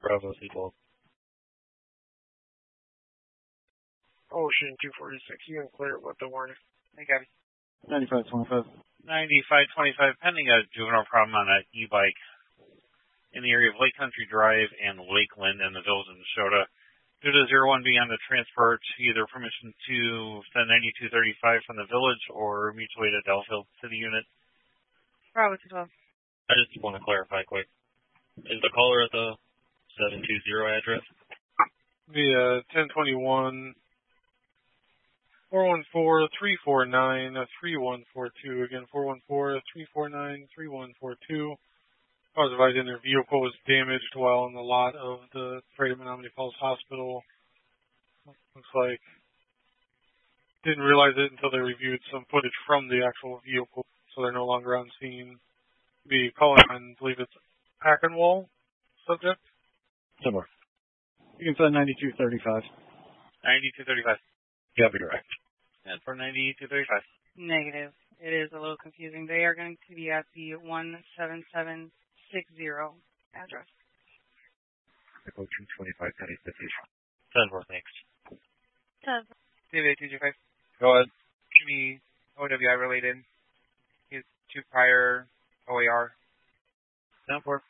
Bravo C12. Ocean 246, you can clear it with the warning. Hey, Gabby. 9525. 9525, pending a juvenile problem on an e-bike in the area of Lake Country Drive and Lakeland in the village of Neshota. Due to 01 being on the transport, either permission to send 9235 from the village or mutual aid at Delafield City Unit. Bravo 12. I just want to clarify quick. Is the caller at the 720 address? The 1021 414-349-3142. Again, 414-349-3142. I was advising their vehicle was damaged while in the lot of the Freight at Menominee Falls Hospital. Looks like didn't realize it until they reviewed some footage from the actual vehicle, so they're no longer on scene. Be calling on, I believe it's Packenwall subject. Somewhere. You can send 9235. 9235. Yeah, be correct. And for 9235. Negative. It is a little confusing. They are going to be at the 17760 address. Echo 225, Penny Station. 10-4, thanks. 10. David 225. Go ahead. Any OWI related? His 2 prior OAR. 10-4.